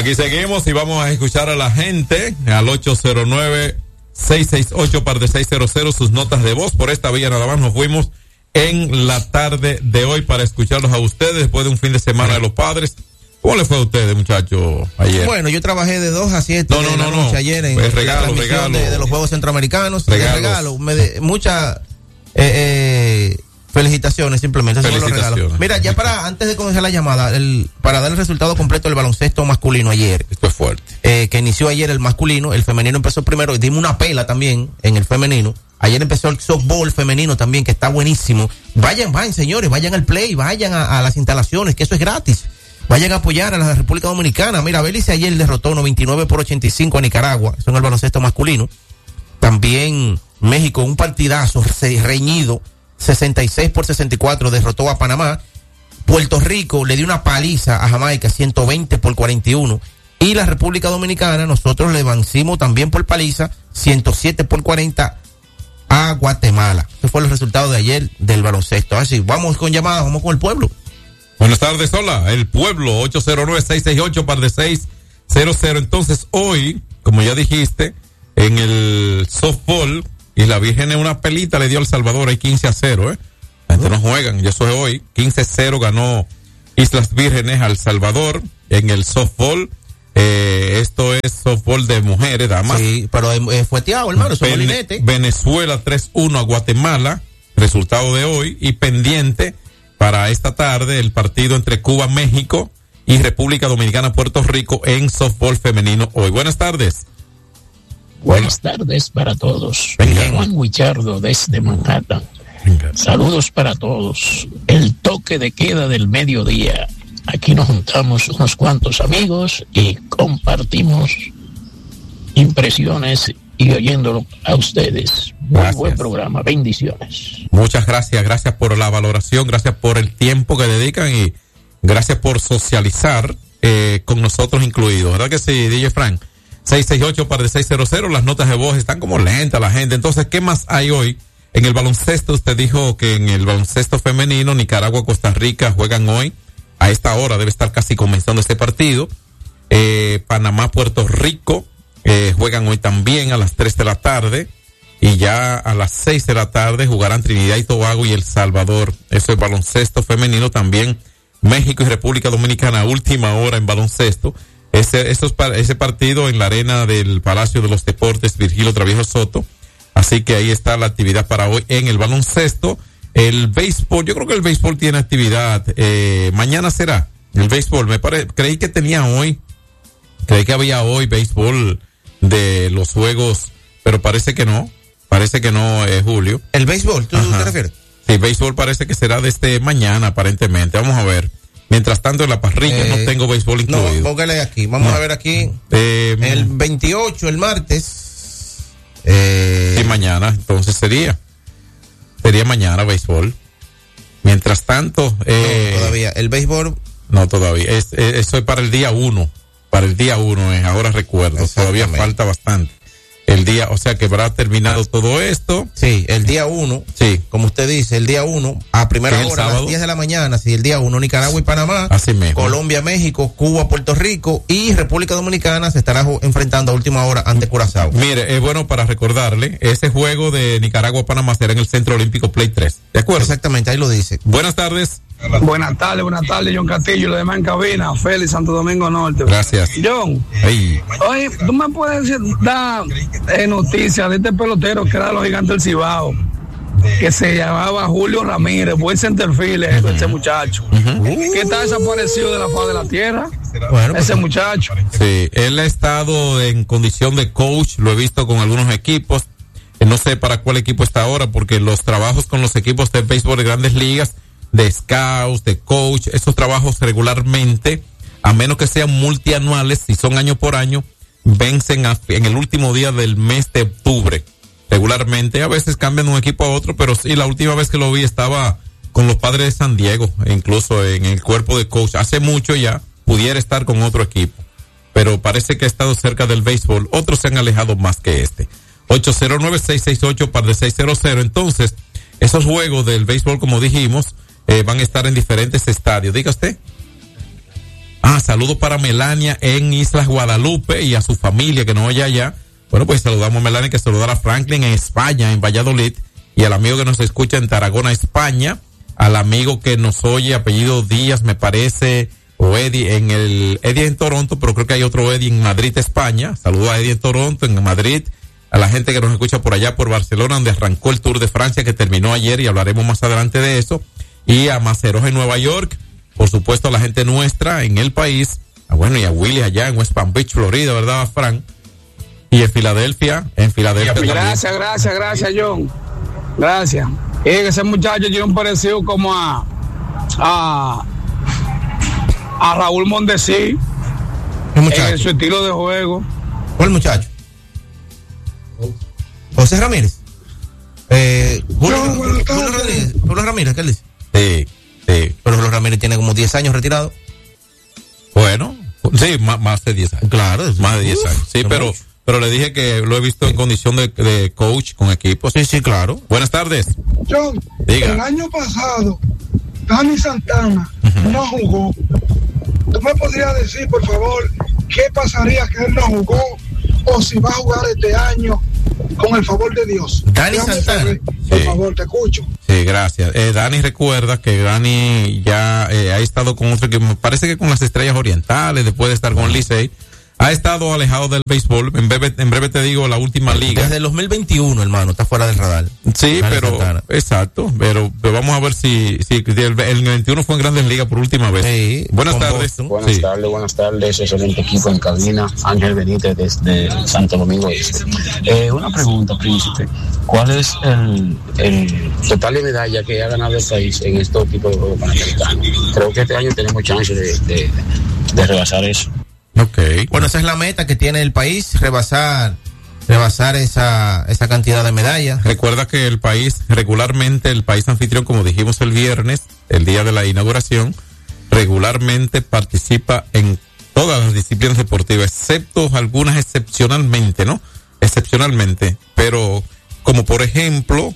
Aquí seguimos y vamos a escuchar a la gente al 809-668-600 sus notas de voz. Por esta vía nada más nos fuimos en la tarde de hoy para escucharlos a ustedes después de un fin de semana de los padres. ¿Cómo le fue a ustedes, muchachos, ayer? Bueno, yo trabajé de 2 a 7 de la noche ayer en pues la transmisión de los Juegos Centroamericanos. Regalo. Muchas felicitaciones, simplemente. Felicitaciones. Mira, ya antes de comenzar la llamada, para dar el resultado completo del baloncesto masculino ayer. Esto es fuerte. Que inició ayer el masculino, el femenino empezó primero, y dimos una pela también en el femenino. Ayer empezó el softball femenino también, que está buenísimo. Vayan, señores, vayan al play, vayan a las instalaciones, que eso es gratis. Vayan a apoyar a la República Dominicana. Mira, Belice ayer derrotó 99-85 a Nicaragua, eso en el baloncesto masculino. También México, un partidazo reñido, 66-64, derrotó a Panamá. Puerto Rico le dio una paliza a Jamaica, 120-41. Y la República Dominicana, nosotros le vencimos también por paliza, 107-40 a Guatemala. Esos fueron los resultados de ayer del baloncesto. Así, vamos con llamadas, vamos con el pueblo. Buenas tardes, hola, el pueblo, 809-668-600. Entonces, hoy, como ya dijiste, en el softball, y la Virgen en una pelita le dio al Salvador, hay 15-0, La gente no juegan, y eso es hoy. 15-0 ganó Islas Vírgenes al Salvador en el softball. Esto es softball de mujeres, damas. Sí, pero fue teado, hermano, eso molinete. Venezuela 3-1 a Guatemala, resultado de hoy, y pendiente para esta tarde el partido entre Cuba, México y República Dominicana, Puerto Rico en softball femenino hoy. Buenas tardes. Buenas tardes para todos. Juan Guichardo desde Manhattan. Saludos para todos. El toque de queda del mediodía. Aquí nos juntamos unos cuantos amigos y compartimos impresiones y oyéndolo a ustedes. Muy buen programa, bendiciones. Muchas gracias por la valoración, gracias por el tiempo que dedican y gracias por socializar con nosotros incluidos, ¿verdad que sí, DJ Frank? 668-600, las notas de voz están como lentas la gente. Entonces, ¿qué más hay hoy? En el baloncesto, usted dijo que en el baloncesto femenino, Nicaragua, Costa Rica juegan hoy. A esta hora debe estar casi comenzando este partido. Panamá, Puerto Rico juegan hoy también a las 3 de la tarde. Y ya a las 6 de la tarde jugarán Trinidad y Tobago y El Salvador. Eso es baloncesto femenino. También México y República Dominicana, última hora en baloncesto. Ese partido en la arena del Palacio de los Deportes Virgilio Traviejo Soto. Así que ahí está la actividad para hoy en el baloncesto. El béisbol, yo creo que el béisbol tiene actividad. Mañana será el béisbol. Creí que había hoy béisbol de los juegos, pero parece que no. Parece que no, Julio. ¿El béisbol? ¿Tú te refieres? Sí, béisbol parece que será desde mañana, aparentemente. Vamos a ver. Mientras tanto, en la parrilla no tengo béisbol incluido. No, póngale aquí. Vamos a ver aquí. El 28, el martes. Sí, mañana. Entonces sería mañana béisbol. Mientras tanto. No, todavía. El béisbol. No, todavía. Eso es para el día 1. Para el día 1, ahora recuerdo. Todavía falta bastante. El día, o sea que habrá terminado todo esto. Sí, el día 1. Sí. Como usted dice, el día 1, a primera hora, a las 10 de la mañana, sí, el día 1, Nicaragua y Panamá. Así mismo. Colombia, México, Cuba, Puerto Rico y República Dominicana se estará enfrentando a última hora ante Curazao. Mire, es bueno para recordarle, ese juego de Nicaragua-Panamá será en el Centro Olímpico Play 3. ¿De acuerdo? Exactamente, ahí lo dice. Buenas tardes. Buenas tardes, John Castillo, lo demás en cabina, Félix, Santo Domingo Norte. Gracias. John, oye, ¿tú me puedes dar noticias de este pelotero que era de los Gigantes del Cibao, que se llamaba Julio Ramírez, buen centerfield, ese muchacho, que está desaparecido de la faz de la tierra? Bueno, ese muchacho. Sí, él ha estado en condición de coach, lo he visto con algunos equipos, no sé para cuál equipo está ahora, porque los trabajos con los equipos de béisbol de Grandes Ligas, de scouts, de coach, esos trabajos regularmente, a menos que sean multianuales, si son año por año, vencen en el último día del mes de octubre. Regularmente, a veces cambian de un equipo a otro, pero sí, la última vez que lo vi estaba con los Padres de San Diego, incluso en el cuerpo de coach. Hace mucho ya, pudiera estar con otro equipo, pero parece que ha estado cerca del béisbol. Otros se han alejado más que este. 809-668-600. Entonces, esos juegos del béisbol, como dijimos, van a estar en diferentes estadios. Diga usted. Saludos para Melania en Islas Guadalupe y a su familia que nos oye allá. Bueno, pues saludamos a Melania, que saludar a Franklin en España, en Valladolid, y al amigo que nos escucha en Tarragona, España, al amigo que nos oye, apellido Díaz, me parece, o Eddie en Toronto, pero creo que hay otro Eddie en Madrid, España. Saludos a Eddie en Toronto, en Madrid, a la gente que nos escucha por allá, por Barcelona, donde arrancó el Tour de Francia, que terminó ayer, y hablaremos más adelante de eso, y a Maceros en Nueva York, por supuesto a la gente nuestra en el país, y a Willy allá en West Palm Beach, Florida, ¿verdad, Frank? Y en Filadelfia Gracias, John. Gracias. Ese muchacho tiene un parecido como a Raúl Mondesí en su estilo de juego. ¿Cuál muchacho? José Ramírez. Julio Ramírez, ¿qué él dice? Sí. Pero Julio Ramírez tiene como 10 años retirado. Bueno, sí, más de 10 años. Claro, más de 10 años. Sí, pero le dije que lo he visto en condición de coach con equipos. Sí, claro. Buenas tardes. John, diga. El año pasado, Dani Santana no jugó. ¿Tú me podrías decir, por favor, qué pasaría que él no jugó o si va a jugar este año con el favor de Dios? Dani Santana. Por favor, te escucho. Sí, gracias. Dani, recuerda que Dani ya ha estado con otro equipo, me parece que con las Estrellas Orientales, después de estar con el Licey. Ha estado alejado del béisbol. En breve te digo la última liga. Desde el 2021, hermano, está fuera del radar. Sí, pero exacto. Pero vamos a ver si el 21 fue en Grandes Ligas por última vez. Sí, buenas tardes. Buenas tardes. Excelente equipo en cabina. Ángel Benítez desde Santo Domingo Este. Una pregunta, Príncipe. ¿Cuál es el total de medallas que ha ganado el país en estos tipos de juegos panamericanos? Creo que este año tenemos chance de rebasar eso. Okay. Bueno, esa es la meta que tiene el país, rebasar esa cantidad de medallas. Recuerda que el país anfitrión, como dijimos el viernes, el día de la inauguración, regularmente participa en todas las disciplinas deportivas, excepto algunas excepcionalmente, ¿no? Excepcionalmente, pero como por ejemplo,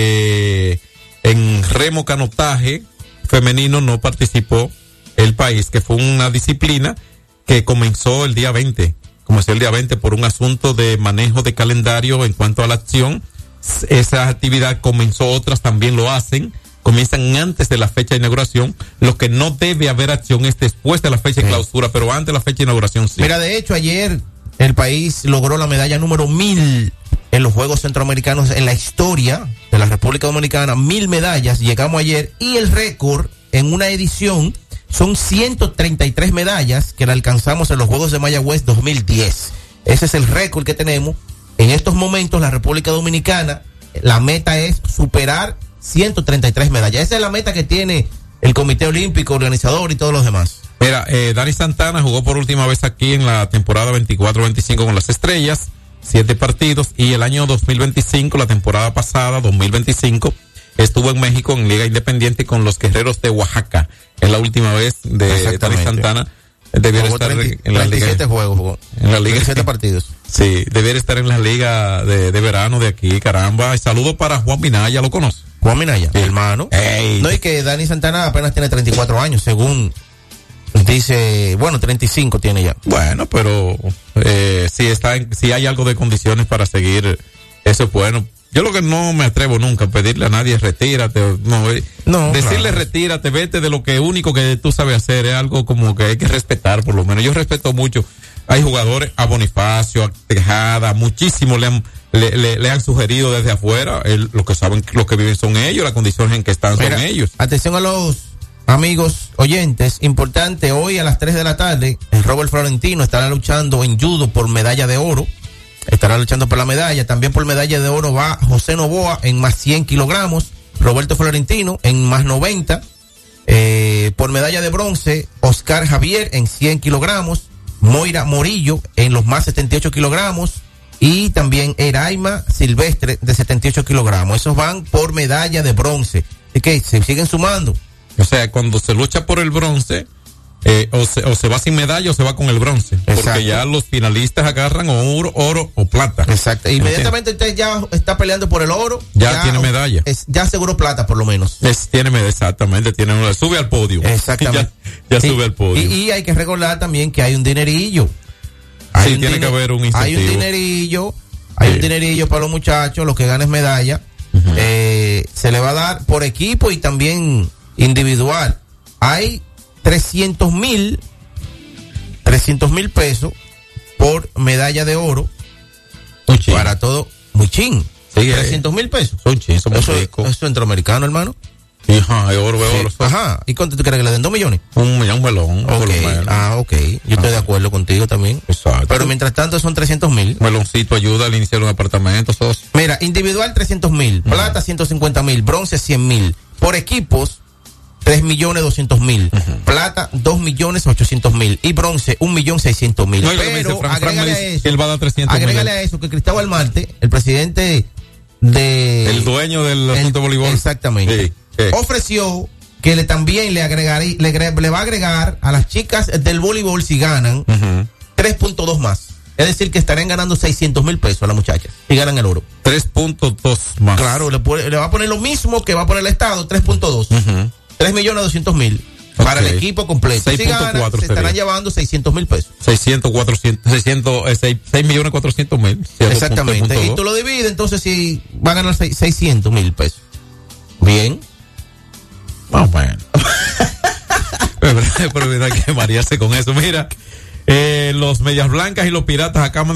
en remo canotaje femenino no participó el país, que fue una disciplina que comenzó el día 20 por un asunto de manejo de calendario en cuanto a la acción. Esa actividad comenzó, otras también lo hacen, comienzan antes de la fecha de inauguración. Lo que no debe haber acción es después de la fecha de clausura, pero antes de la fecha de inauguración sí. Mira, de hecho, ayer el país logró la medalla número 1000 en los Juegos Centroamericanos en la historia de la República Dominicana. 1000 medallas, llegamos ayer, y el récord en una edición son 133 medallas que la alcanzamos en los Juegos de Mayagüez 2010. Ese es el récord que tenemos. En estos momentos, la República Dominicana, la meta es superar 133 medallas. Esa es la meta que tiene el Comité Olímpico, organizador y todos los demás. Mira, Dani Santana jugó por última vez aquí en la temporada 24-25 con las Estrellas, 7 partidos, y el año 2025, la temporada pasada, 2025, estuvo en México en Liga Independiente con los Guerreros de Oaxaca. Es la última vez de Dani Santana. Debiera estar en la liga. 37 juegos jugó. En la liga. 37 partidos. Sí, debiera estar en la liga de verano de aquí, caramba. Y saludo para Juan Minaya, ¿lo conoce? Juan Minaya, sí. Hermano. Ey. No, y que Dani Santana apenas tiene 34 años, según dice, 35 tiene ya. Bueno, pero si hay algo de condiciones para seguir, eso es bueno. Yo lo que no me atrevo nunca a pedirle a nadie retírate, no decirle claro. Retírate, vete de lo que único que tú sabes hacer, es algo como que hay que respetar por lo menos. Yo respeto mucho, hay jugadores, a Bonifacio, a Tejada, muchísimo le han sugerido desde afuera, lo que saben, lo que viven son ellos, las condiciones en que están son ellos. Atención a los amigos oyentes, importante, hoy a las 3 de la tarde, Robert Florentino estará luchando en judo por medalla de oro. Estará luchando por la medalla. También por medalla de oro va José Novoa en más 100 kilogramos. Roberto Florentino en más 90. Por medalla de bronce, Oscar Javier en 100 kilogramos. Moira Morillo en los más 78 kilogramos. Y también Eraima Silvestre de 78 kilogramos. Esos van por medalla de bronce. Así que se siguen sumando. O sea, cuando se lucha por el bronce, o se va sin medalla o se va con el bronce. Exacto. Porque ya los finalistas agarran oro o plata. Exacto. Inmediatamente usted ya está peleando por el oro. Ya tiene medalla. Ya aseguró plata, por lo menos. Exactamente. Sube al podio. Exactamente. ya sube al podio. Y hay que recordar también que hay un dinerillo. Tiene que haber un incentivo. Hay un dinerillo para los muchachos, los que ganen medalla. Uh-huh. Se le va a dar por equipo y también individual. Hay 300,000 pesos por medalla de oro para todo. Muy chin. Sí, 300,000 pesos. Eso es centroamericano, hermano. Ajá, oro. Ajá. ¿Y cuánto tú crees que le den? 2 millones? Un melón. Okay. Ok. Yo estoy de acuerdo contigo también. Exacto. Pero mientras tanto son 300,000. Meloncito ayuda al iniciar un apartamento. Mira, individual 300,000, plata 150,000, bronce 100,000. Por equipos 3,200,000, plata 2,800,000 y bronce 1,600,000. No, pero agrégale a eso. Él va a dar 300,000. Agrégale a eso que Cristóbal Marte, el presidente el dueño del asunto de voleibol. Exactamente. Sí. Ofreció que también le va a agregar a las chicas del voleibol, si ganan, 3.2 más. Es decir, que estarán ganando 600,000 pesos a las muchachas si ganan el oro. 3.2 más. Claro, le va a poner lo mismo que va a poner el Estado, 3.2. 3,200,000 para el equipo completo. 6.4 si ganan, se estarán llevando 600,000 pesos. 6,400,000. Exactamente. Y tú lo divides, entonces si va a ganar 600,000 pesos. Bien. Bueno. Pero verdad que marearse con eso. Mira, los Medias Blancas y los Piratas acaban